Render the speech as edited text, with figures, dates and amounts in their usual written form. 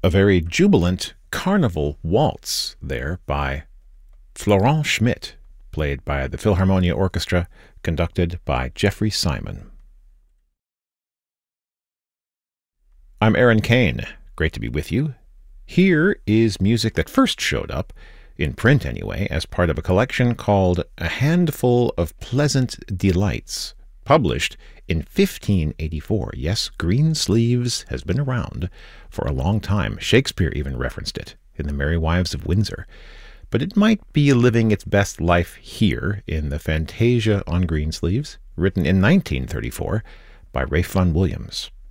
A very jubilant carnival waltz there by Florent Schmidt, played by the Philharmonia Orchestra, conducted by Jeffrey Simon. I'm Aaron Kane. Great to be with you. Here is music that first showed up, in print anyway, as part of a collection called A Handful of Pleasant Delights, published in 1584. Yes, Greensleeves has been around for a long time. Shakespeare even referenced it in The Merry Wives of Windsor. But it might be living its best life here in the Fantasia on Greensleeves, written in 1934 by Ralph Vaughan Williams.